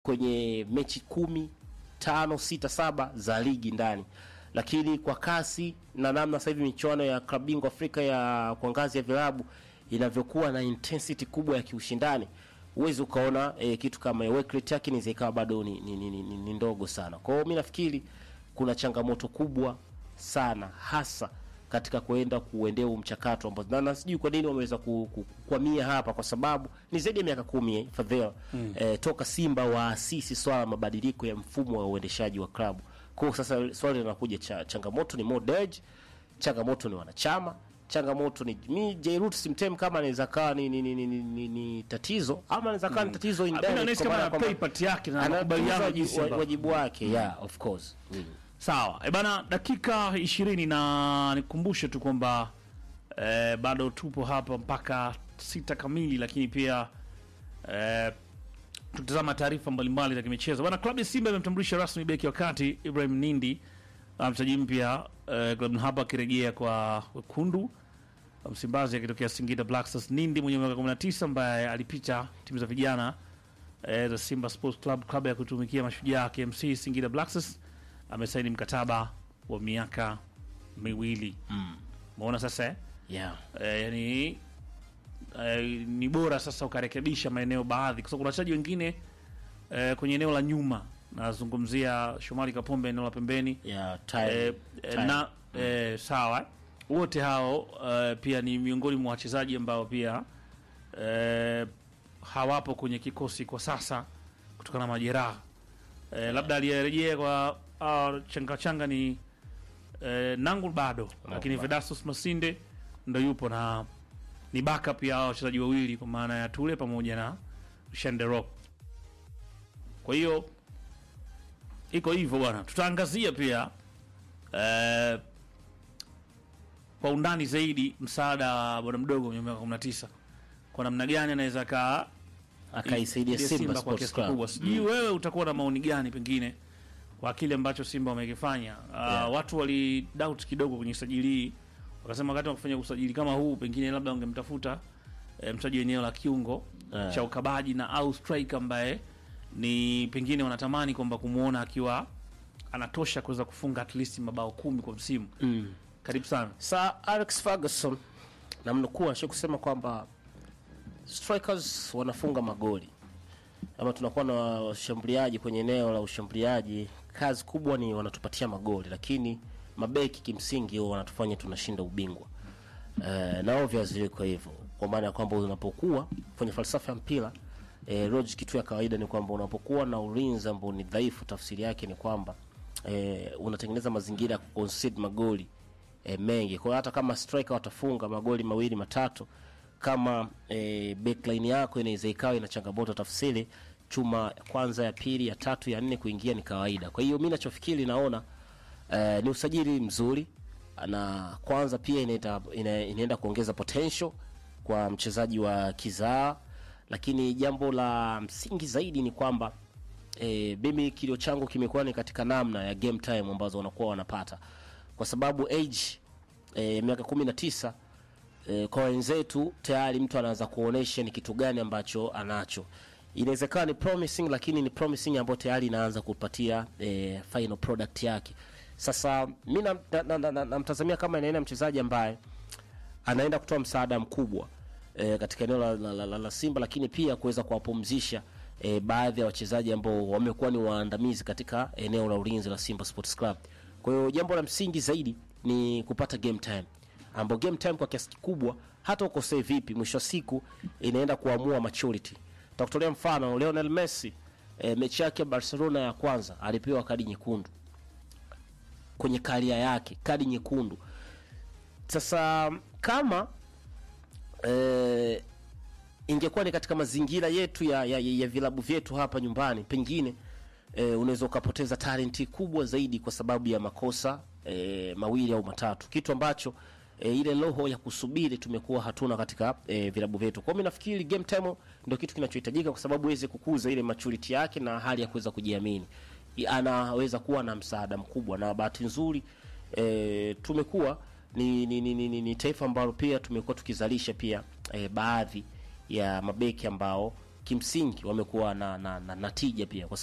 kwenye mechi 10, 5, 6, 7 za ligi ndani. Lakini kwa kasi na namna sasa hivi michuano ya klabu bingwa Afrika ya kwa ngazi ya vilabu inavyokuwa na intensity kubwa ya kiushindani, uwezi ukaona kitu kama work rate yake ni zikawa bado ni ndogo sana. Kwa hiyo mimi nafikiri kuna changamoto kubwa sana hasa katika kuendea mchakato ambao na sijui kwa nini wameweza kukwamia hapa, kwa sababu ni zaidi ya miaka 10 Fadhila toka Simba waasisi swala mabadiliko ya mfumo wa uendeshaji wa klabu. Kwa hiyo sasa swali linakuja, changamoto ni modage, changamoto ni wanachama, changamoto ni mi Jairut Simtem kama anaweza kaa ni tatizo ama anaweza kaa ni tatizo indirect kama pay part yake na anakubaliana wajibu wake. Yeah, of course. Sawa. Bana, dakika 20 na nikukumbushe tu kwamba bado tupo hapa mpaka 6 kamili, lakini pia tutazama taarifa mbalimbali za kimichezo. Bana, klabu ya Simba imemtambulisha rasmi beki wa kati Ibrahim Nindi, mchezaji mpya klabu hapa akirejea kwa wekundu Msimbazi akitokea Singida Black Stars. Nindi mwenye miaka 19 ambaye alipita timu za vijana za Simba Sports Club, klabu ya kutumikia Mashujaa KMC Singida Black Stars, amesaini mkataba wa miaka 2. Umeona sasa yeah. Yani ni bora sasa ukarekebisha maeneo baadhi, kwa sababu kuna wachezaji wengine kwenye eneo la nyuma, nazungumzia Shomari Kapombe eneo la pembeni, yeah, na sawa, wote hao pia ni miongoni mwa wachezaji ambao pia hawapo kwenye kikosi kwa sasa kutokana na majeraha. Labda aliyerejea kwa changa ni Nangul bado, lakini Vedastus Masinde ndo yupo na ni backup ya wachezaji wawili kwa maana ya Tule pamoja na Shenderok. Kwa hiyo iko hivyo bwana. Tutaangazia pia kwa undani zaidi msaada wa bwana mdogo mwenye miaka 19 kwa namna gani anaweza akaisaidia Simba Sports Club. Sijui wewe utakuwa na maoni gani pengine kwa kile ambacho Simba wamekifanya. Watu wali doubt kidogo kwenye usajili, wakasema wakati wakifanya usajili kama huu pengine labda wangemtafuta mchezaji eneo la kiungo cha ukabaji na au striker ambaye ni pengine wanatamani kwamba kumuona akiwa anatosha kuweza kufunga at least mabao 10 kwa msimu. Karibu sana. Alex Ferguson namnukuu kusema kwamba strikers wanafunga magoli, ama tunakuwa na washambuliaji kwenye eneo la ushambuliaji, kazi kubwa ni wanatupatia magoli, lakini mabeki kimsingi wanatufanya tunashinda ubingwa. Na obviously kwa hivyo, kwa maana ya kwamba unapokuwa kwenye falsafa ya mpira, logic kitu ya kawaida ni kwamba unapokuwa na ulinzi ambao ni dhaifu, tafsiri yake ni kwamba unatengeneza mazingira ya kuconcede magoli mengi. Kwa hata kama striker watafunga magoli 2 matatu, kama backline yako inaweza ikawa ina changamoto, tafsiri chuma kwanza ya pili ya tatu ya 4 kuingia ni kawaida. Kwa hiyo mimi ninachofikiri naona ni usajili mzuri, na kwanza pia inaenda kuongeza potential kwa mchezaji wa kizaa, lakini jambo la msingi zaidi ni kwamba mimi kilio changu kimekuwa ni katika namna ya game time ambazo wanakuwa wanapata, kwa sababu age miaka 19 kwa wenzetu tayari mtu anaanza kuonesha ni kitu gani ambacho anacho. Inawezekana ni promising, lakini ni promising ambayo tayari inaanza kupatia final product yake. Sasa mimi namtazamia kama inaenda mchezaji ambaye anaenda kutoa msaada mkubwa katika eneo la Simba, lakini pia kuweza kuwapumzisha baadhi ya wachezaji ambao wamekuwa ni waandamizi katika eneo la ulinzi la Simba Sports Club. Kwa hiyo jambo la msingi zaidi ni kupata game time, ambapo game time kwa kiasi kikubwa hata ukosee vipi, mwisho wa siku inaenda kuamua maturity. Tutakutolea mfano Lionel Messi, mechi yake Barcelona ya kwanza alipewa kadi nyekundu kwenye karia yake, kadi nyekundu. Sasa kama ingekuwa ni katika mazingira yetu ya vilabu vyetu hapa nyumbani, pengine unaweza ukapoteza talenti kubwa zaidi kwa sababu ya makosa 2 au 3, kitu ambacho ile roho ya kusubiri tumekuwa hatuna katika vilabu vyetu. Kwa mimi nafikiri game time ndio kitu kinachohitajika, kwa sababu iweze kukuza ile maturity yake na hali ya kuweza kujiamini. Anaweza kuwa na msaada mkubwa, na bahati nzuri tumekuwa ni taifa ambalo pia tumekuwa tukizalisha pia baadhi ya mabeki ambao kimsingi wamekuwa na tija pia kwa